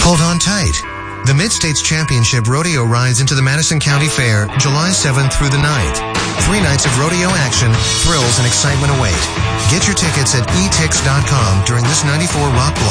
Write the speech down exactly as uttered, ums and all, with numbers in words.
Hold on tight. The Mid-States Championship Rodeo rides into the Madison County Fair July seventh through the ninth. Three nights of rodeo action, thrills, and excitement await. Get your tickets at e tix dot com during this ninety-four Rock Block.